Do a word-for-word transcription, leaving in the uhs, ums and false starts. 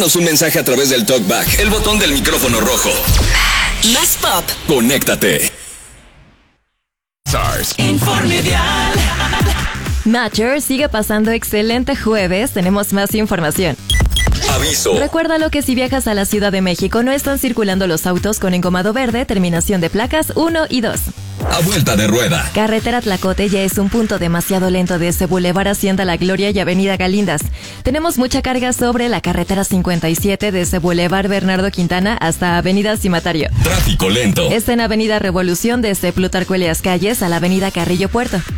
Mándanos un mensaje a través del TalkBack, el botón del micrófono rojo. Más pop. Conéctate. Stars. Informe Vial. Matcher sigue pasando excelente jueves. Tenemos más información. Aviso. Recuérdalo que si viajas a la Ciudad de México no están circulando los autos con engomado verde, terminación de placas uno y dos. A vuelta de rueda. Carretera Tlacote ya es un punto demasiado lento desde Boulevard Hacienda La Gloria y Avenida Galindas. Tenemos mucha carga sobre la carretera cincuenta y siete desde Boulevard Bernardo Quintana hasta Avenida Cimatario. Tráfico lento. Está en Avenida Revolución desde Plutarco Elias Calles a la Avenida Carrillo Puerto.